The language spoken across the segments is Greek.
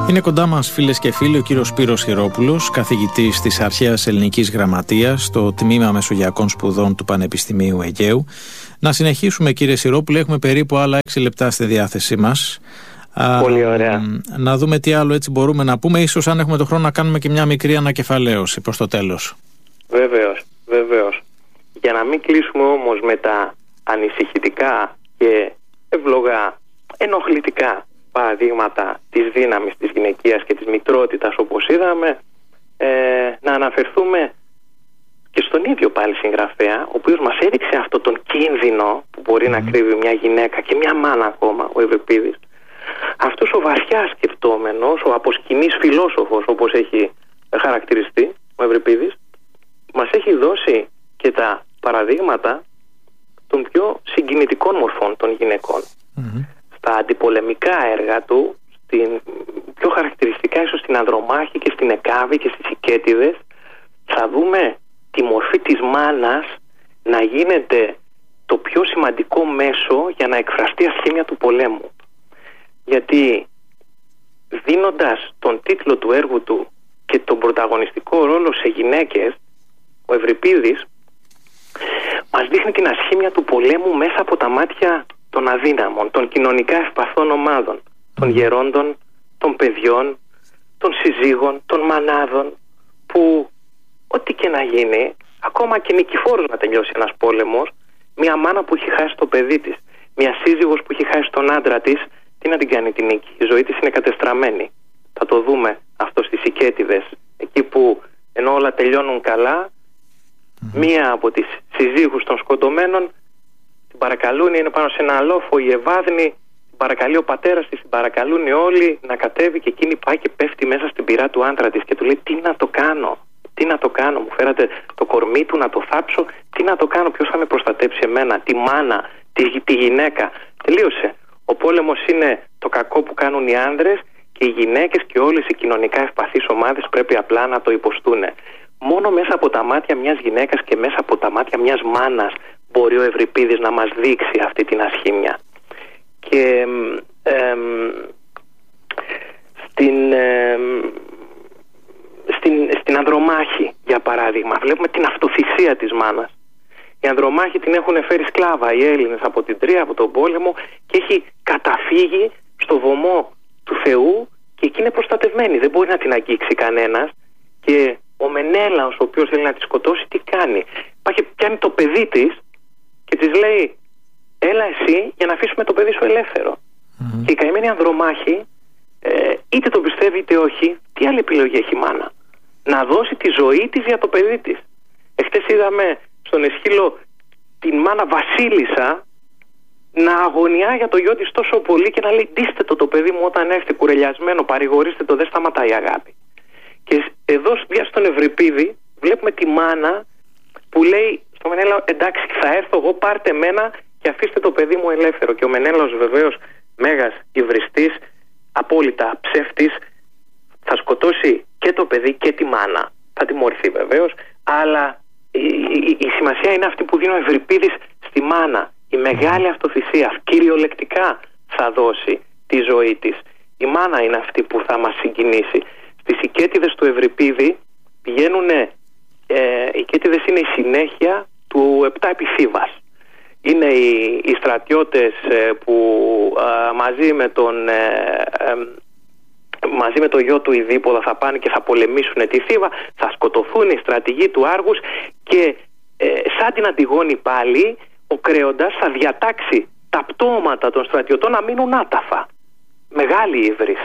Είναι κοντά μας, φίλες και φίλοι, ο κύριος Σπύρος Χειρόπουλος, καθηγητής της Αρχαίας Ελληνικής Γραμματείας στο Τμήμα Μεσογειακών Σπουδών του Πανεπιστημίου Αιγαίου. Να συνεχίσουμε, κύριε Χειρόπουλε, έχουμε περίπου άλλα 6 λεπτά στη διάθεσή μας. Πολύ ωραία. Να δούμε τι άλλο έτσι μπορούμε να πούμε. Ίσως αν έχουμε τον χρόνο να κάνουμε και μια μικρή ανακεφαλαίωση προς το τέλος. Βεβαίως. Για να μην κλείσουμε όμως με τα ανησυχητικά και εύλογα ενοχλητικά παραδείγματα της δύναμης της γυναικείας και της μητρότητας, όπως είδαμε, να αναφερθούμε και στον ίδιο πάλι συγγραφέα, ο οποίος μας έδειξε αυτό τον κίνδυνο που μπορεί να κρύβει μια γυναίκα και μια μάνα ακόμα, ο Ευρυπίδης. Αυτός ο βαθιά σκεπτόμενος, ο αποσκηνής φιλόσοφος, όπως έχει χαρακτηριστεί ο Ευρυπίδης, μας έχει δώσει και τα παραδείγματα των πιο συγκινητικών μορφών των γυναικών. Στα αντιπολεμικά έργα του, πιο χαρακτηριστικά ίσως στην Ανδρομάχη και στην Εκάβη και στις Οικέτιδες, θα δούμε τη μορφή της μάνας να γίνεται το πιο σημαντικό μέσο για να εκφραστεί ασχήμια του πολέμου. Γιατί δίνοντας τον τίτλο του έργου του και τον πρωταγωνιστικό ρόλο σε γυναίκες, ο Ευρυπίδης μας δείχνει την ασχήμια του πολέμου μέσα από τα μάτια των αδύναμων, των κοινωνικά ευπαθών ομάδων, των γερόντων, των παιδιών, των συζύγων, των μανάδων, που ό,τι και να γίνει, ακόμα και νικηφόρος να τελειώσει ένας πόλεμος, μια μάνα που έχει χάσει το παιδί της, μια σύζυγος που έχει χάσει τον άντρα της, τι να την κάνει τη νίκη? Η ζωή της είναι κατεστραμμένη. Θα το δούμε αυτό στις Οικέτιδες, εκεί που ενώ όλα τελειώνουν καλά, μία από τις συζύγους των σκοτωμένων την παρακαλούν, είναι πάνω σε ένα αλόφο η Ευάδνη, την παρακαλεί ο πατέρας της, την παρακαλούν όλοι να κατέβει, και εκείνη πάει και πέφτει μέσα στην πυρά του άντρα της και του λέει: τι να το κάνω, μου φέρατε το κορμί του να το θάψω, τι να το κάνω, ποιος θα με προστατέψει εμένα, τη μάνα, τη γυναίκα? Τελείωσε. Ο πόλεμος είναι το κακό που κάνουν οι άνδρες, και οι γυναίκες και όλες οι κοινωνικά ευπαθείς ομάδες πρέπει απλά να το υποστούν. Μόνο μέσα από τα μάτια μιας γυναίκας και μέσα από τα μάτια μιας μάνας μπορεί ο Ευρυπίδης να μας δείξει αυτή την ασχήμια. Και στην Ανδρομάχη, για παράδειγμα, βλέπουμε την αυτοθυσία της μάνας. Η Ανδρομάχη την έχουν φέρει σκλάβα οι Έλληνες από την Τρία, από τον πόλεμο, και έχει καταφύγει στο βωμό του Θεού, και εκεί είναι προστατευμένη, δεν μπορεί να την αγγίξει κανένας. Και ο Μενέλαος, ο οποίος θέλει να τη σκοτώσει, τι κάνει? Πιάνει το παιδί της και της λέει: έλα εσύ για να αφήσουμε το παιδί σου ελεύθερο. Και η καημένη Ανδρομάχη, είτε το πιστεύει είτε όχι, τι άλλη επιλογή έχει η μάνα? Να δώσει τη ζωή της για το παιδί της. Εχθές είδαμε στον Εσχύλο την μάνα Βασίλισσα να αγωνιά για το γιο της τόσο πολύ και να λέει: ντύστε το παιδί μου όταν έρθει κουρελιασμένο, παρηγορήστε το, δεν σταματάει η αγάπη. Και εδώ στον Ευρυπίδη βλέπουμε τη μάνα που λέει στο Μενέλαο: εντάξει, θα έρθω εγώ, πάρτε μένα και αφήστε το παιδί μου ελεύθερο. Και ο Μενέλαος, βεβαίως μέγας υβριστής, απόλυτα ψεύτης, θα σκοτώσει και το παιδί και τη μάνα. Θα τιμωρηθεί βεβαίως, αλλά η σημασία είναι αυτή που δίνει ο Ευρυπίδης στη μάνα. Η μεγάλη αυτοθυσία, κυριολεκτικά θα δώσει τη ζωή της. Η μάνα είναι αυτή που θα μας συγκινήσει. Στις Οικέτιδες του Ευρυπίδη πηγαίνουν, οι Οικέτιδες είναι η συνέχεια του Επτά Επιθύβας. Είναι οι στρατιώτες που μαζί με το γιο του Ιδίποδα θα πάνε και θα πολεμήσουν τη Θήβα, θα σκοτωθούν οι στρατηγοί του Άργους, και σαν την Αντιγόνη πάλι ο Κρέοντας θα διατάξει τα πτώματα των στρατιωτών να μείνουν άταφα. Μεγάλη ύβρις.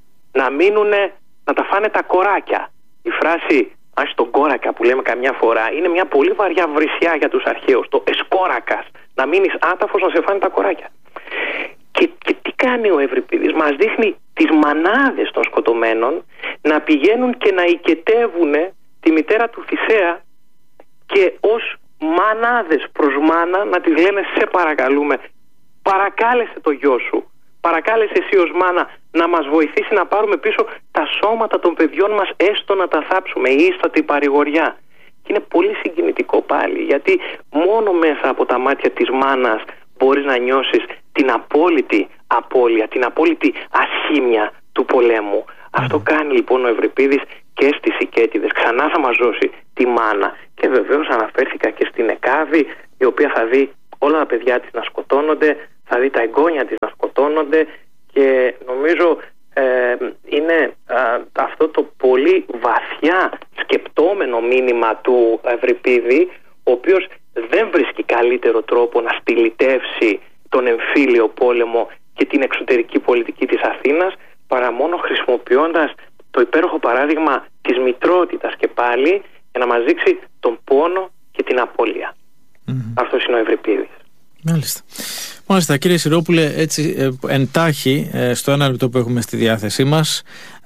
Να τα φάνε τα κοράκια. Η φράση «ας τον κόρακα» που λέμε καμιά φορά είναι μια πολύ βαριά βρισιά για τους αρχαίους. Το εσκόρακας. Να μείνεις άταφος, να σε φάνε τα κοράκια. Και τι κάνει ο Ευρυπίδης? Μας δείχνει τις μανάδες των σκοτωμένων να πηγαίνουν και να οικετεύουν τη μητέρα του Θησέα, και ως μανάδες προς μάνα να της λένε: σε παρακαλούμε, παρακάλεσε το γιο σου, παρακάλεσε εσύ ως μάνα να μας βοηθήσει να πάρουμε πίσω τα σώματα των παιδιών μας, έστω να τα θάψουμε, η ίστατη παρηγοριά. Και είναι πολύ συγκινητικό πάλι, γιατί μόνο μέσα από τα μάτια της μάνας μπορείς να νιώσεις την απόλυτη απώλεια, την απόλυτη ασχήμια του πολέμου. Αυτό κάνει λοιπόν ο Ευρυπίδης και στις Οικέτιδες. Ξανά θα μας δώσει τη μάνα. Και βεβαίως αναφέρθηκα και στην Εκάβη, η οποία θα δει όλα τα παιδιά της να σκοτώνονται, θα δει τα εγγόνια της να σκοτώνονται, και νομίζω είναι αυτό το πολύ βαθιά σκεπτόμενο μήνυμα του Ευρυπίδη, ο οποίος δεν βρίσκει καλύτερο τρόπο να στυλιτεύσει τον εμφύλιο πόλεμο και την εξωτερική πολιτική της Αθήνας, παρά μόνο χρησιμοποιώντας το υπέροχο παράδειγμα της μητρότητας και πάλι, για να μας δείξει τον πόνο και την απώλεια. Αυτός είναι ο Ευρυπίδης. Μάλιστα, κύριε Συρόπουλε, έτσι εντάχει, στο ένα λεπτό που έχουμε στη διάθεσή μας,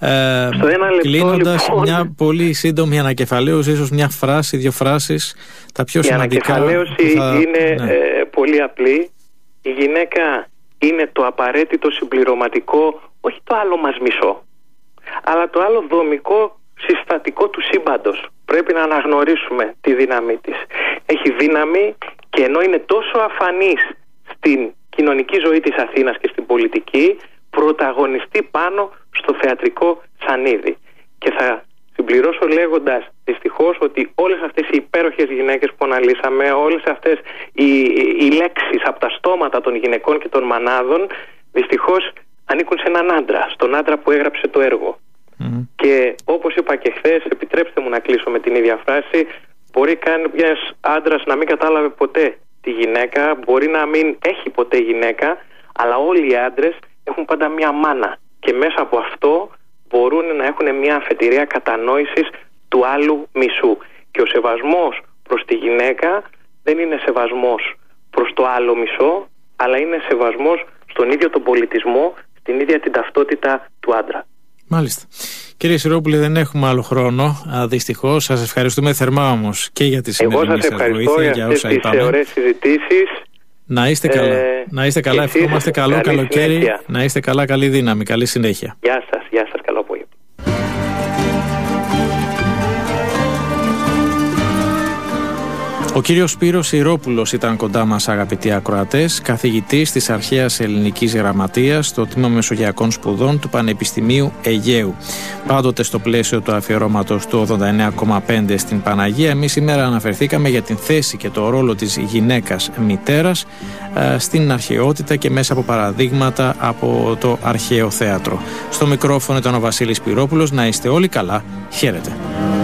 κλείνοντας, λοιπόν, μια πολύ σύντομη ανακεφαλαίωση, ίσως μια φράση, δύο φράσεις, τα πιο σημαντικά. Η ανακεφαλαίωση είναι πολύ απλή. Η γυναίκα είναι το απαραίτητο συμπληρωματικό, όχι το άλλο μας μισό, αλλά το άλλο δομικό συστατικό του σύμπαντος. Πρέπει να αναγνωρίσουμε τη δύναμή της. Έχει δύναμη, και ενώ είναι τόσο αφανής στην κοινωνική ζωή της Αθήνας και στην πολιτική, πρωταγωνιστεί πάνω στο θεατρικό σανίδι. Και θα συμπληρώσω λέγοντας δυστυχώς ότι όλες αυτές οι υπέροχες γυναίκες που αναλύσαμε, όλες αυτές οι λέξεις από τα στόματα των γυναικών και των μανάδων, δυστυχώς ανήκουν σε έναν άντρα, στον άντρα που έγραψε το έργο. Και όπως είπα και χθες, επιτρέψτε μου να κλείσω με την ίδια φράση, μπορεί κάποιος άντρας να μην κατάλαβε ποτέ τη γυναίκα, μπορεί να μην έχει ποτέ γυναίκα, αλλά όλοι οι άντρες έχουν πάντα μια μάνα, και μέσα από αυτό μπορούν να έχουν μια αφετηρία κατανόησης του άλλου μισού. Και ο σεβασμός προς τη γυναίκα δεν είναι σεβασμός προς το άλλο μισό, αλλά είναι σεβασμός στον ίδιο τον πολιτισμό, στην ίδια την ταυτότητα του άντρα. Μάλιστα. Κύριε Συρόπουλε, δεν έχουμε άλλο χρόνο, δυστυχώς. Σας ευχαριστούμε θερμά όμως και για τη σημερινή σας βοήθεια, για όσα είπαμε. Τις ωραίες συζητήσεις. Να είστε καλά. Να είστε καλά. Ευχόμαστε καλό καλοκαίρι. Συνέχεια. Να είστε καλά, καλή δύναμη, καλή συνέχεια. Γεια σας, καλό απόγευμα. Ο κύριος Σπύρος Συρόπουλος ήταν κοντά μας, αγαπητοί ακροατές, καθηγητής της Αρχαίας Ελληνικής Γραμματείας στο Τμήμα Μεσογειακών Σπουδών του Πανεπιστημίου Αιγαίου. Πάντοτε στο πλαίσιο του αφιερώματος του 89,5 στην Παναγία, εμείς σήμερα αναφερθήκαμε για την θέση και το ρόλο της γυναίκας μητέρας στην αρχαιότητα και μέσα από παραδείγματα από το αρχαίο θέατρο. Στο μικρόφωνο ήταν ο Βασίλης Σπυρόπουλος. Να είστε όλοι καλά. Χαίρετε.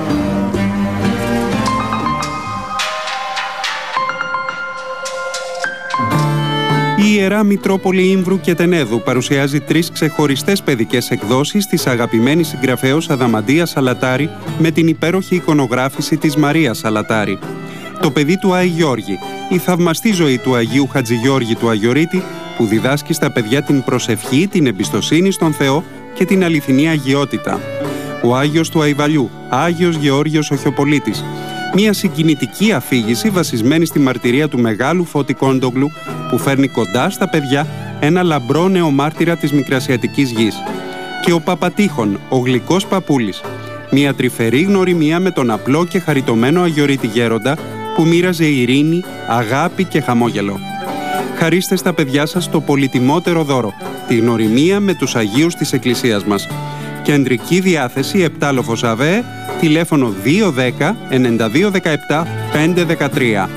Η Ιερά Μητρόπολη Ήμβρου και Τενέδου παρουσιάζει 3 ξεχωριστές παιδικές εκδόσεις της αγαπημένης συγγραφέως Αδαμαντίας Σαλατάρη με την υπέροχη εικονογράφηση της Μαρίας Σαλατάρη. Το παιδί του Άη Γιώργη, η θαυμαστή ζωή του Αγίου Χατζηγιώργη του Αγιορείτη, που διδάσκει στα παιδιά την προσευχή, την εμπιστοσύνη στον Θεό και την αληθινή αγιότητα. Ο Άγιος του Αϊβαλιού, Άγιος Γεώργιος Οχιοπολίτης. Μια συγκινητική αφήγηση βασισμένη στη μαρτυρία του μεγάλου Φώτη Κόντογλου, που φέρνει κοντά στα παιδιά ένα λαμπρό νεομάρτυρα της Μικρασιατικής γης. Και ο Παπατήχων, ο γλυκός παππούλης. Μια τρυφερή γνωριμία με τον απλό και χαριτωμένο Αγιορείτη γέροντα, που μοίραζε ειρήνη, αγάπη και χαμόγελο. Χαρίστε στα παιδιά σας το πολυτιμότερο δώρο, τη γνωριμία με τους Αγίους της Εκκλησίας μας. Κεντρική διάθεση 7 Λοφος ΑΒΕ, τηλέφωνο 210 9217 513.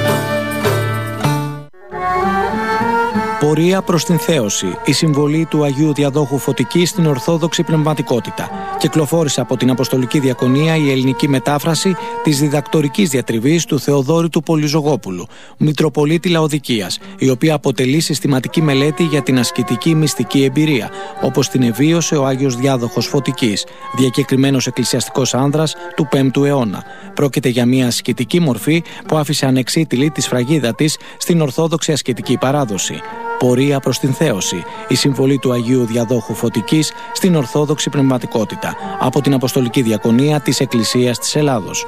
Πορεία προς την θέωση. Η συμβολή του Αγίου Διαδόχου Φωτικής στην Ορθόδοξη πνευματικότητα. Κυκλοφόρησε από την Αποστολική Διακονία η ελληνική μετάφραση της διδακτορικής διατριβής του Θεοδόρη του Πολυζωγόπουλου, Μητροπολίτη Λαοδικίας, η οποία αποτελεί συστηματική μελέτη για την ασκητική μυστική εμπειρία, όπως την εβίωσε ο Άγιος Διάδοχος Φωτικής, διακεκριμένος εκκλησιαστικός άνδρας του 5ου αιώνα. Πρόκειται για μια ασκητική μορφή που άφησε ανεξίτηλη τη σφραγίδα της στην Ορθόδοξη ασκητική παράδοση. Πορεία προς την θέωση. Η συμβολή του Αγίου Διαδόχου Φωτικής στην Ορθόδοξη πνευματικότητα. Από την Αποστολική Διακονία της Εκκλησίας της Ελλάδος.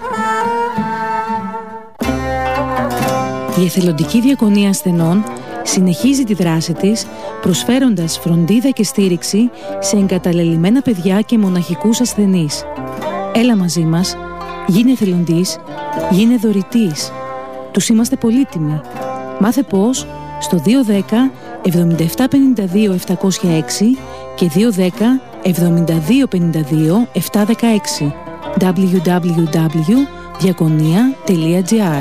Η Εθελοντική Διακονία Ασθενών συνεχίζει τη δράση της, προσφέροντας φροντίδα και στήριξη σε εγκαταλελειμμένα παιδιά και μοναχικούς ασθενείς. Έλα μαζί μας, γίνε εθελοντής, γίνε δωρητής. Τους είμαστε πολύτιμοι. Μάθε πώς στο 210 7752 706 και 210 7252 716 www.diakonia.gr.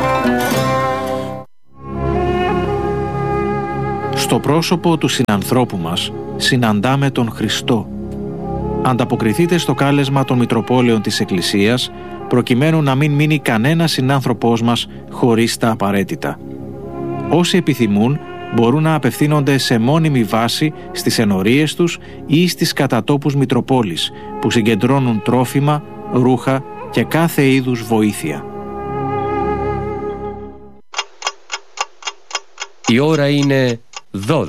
Στο πρόσωπο του συνανθρώπου μας συναντάμε τον Χριστό. Ανταποκριθείτε στο κάλεσμα των Μητροπόλεων της Εκκλησίας, προκειμένου να μην μείνει κανένας συνάνθρωπός μας χωρίς τα απαραίτητα. Όσοι επιθυμούν, μπορούν να απευθύνονται σε μόνιμη βάση στις ενορίες τους ή στις κατατόπους Μητροπόλης, που συγκεντρώνουν τρόφιμα, ρούχα και κάθε είδους βοήθεια. Η ώρα είναι 12.